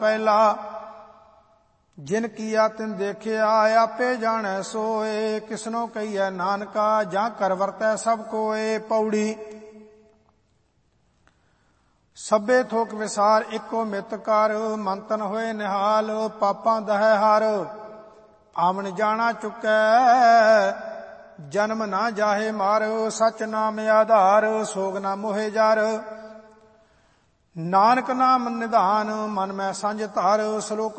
ਪਹਿਲਾ ਜਿਨ ਕੀਆ ਤਿਨ ਦੇਖਿਆ ਆਪੇ ਜਾਣੈ ਸੋਏ। ਕਿਸਨੋ ਕਹੀਐ ਨਾਨਕਾ ਜਾਂ ਕਰ ਵਰਤੈ ਸਭ ਕੋਏ। ਪੌੜੀ ਸਭੇ ਥੋਕ ਵਿਸਾਰ ਇੱਕੋ ਮਿਤ ਕਰ। ਮੰਤਨ ਹੋਏ ਨਿਹਾਲ ਪਾਪਾਂ ਦਹੈ ਹਰ। ਆਵਣ ਜਾਣਾ ਚੁੱਕੈ ਜਨਮ ਨਾ ਜਾਹੇ ਮਾਰ। ਸਚ ਨਾਮ ਆਧਾਰ ਸੋਗ ਨਾ ਮੋਹੇ ਜਰ। ਨਾਨਕ ਨਾਮ ਨਿਧਾਨ ਮਨ ਮੈਂ ਸਾਂਝ ਧਰ। ਸ਼ਲੋਕ